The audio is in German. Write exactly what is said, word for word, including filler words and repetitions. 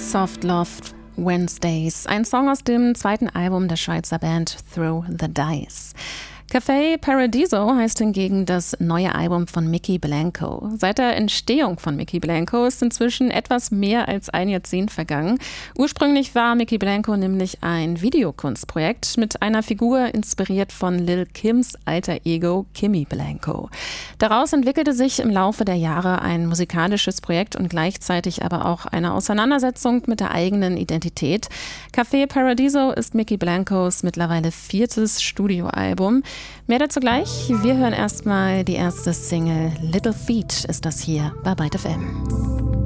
Soft Love Wednesdays, ein Song aus dem zweiten Album der Schweizer Band Throw the Dice. Café Paradiso heißt hingegen das neue Album von Mickey Blanco. Seit der Entstehung von Mickey Blanco ist inzwischen etwas mehr als ein Jahrzehnt vergangen. Ursprünglich war Mickey Blanco nämlich ein Videokunstprojekt mit einer Figur inspiriert von Lil' Kims alter Ego Kimmy Blanco. Daraus entwickelte sich im Laufe der Jahre ein musikalisches Projekt und gleichzeitig aber auch eine Auseinandersetzung mit der eigenen Identität. Café Paradiso ist Mickey Blancos mittlerweile viertes Studioalbum. Mehr dazu gleich. Wir hören erstmal die erste Single. Little Feet ist das hier bei Byte F M.